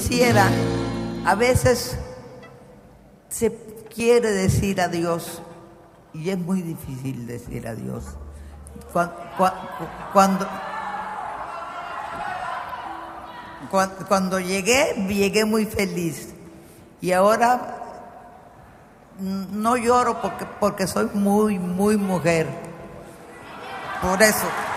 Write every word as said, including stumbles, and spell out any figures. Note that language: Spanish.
quisiera, a veces se quiere decir adiós y es muy difícil decir adiós. Cuando, cuando, cuando, cuando llegué, llegué muy feliz y ahora no lloro porque, porque soy muy, muy mujer. Por eso.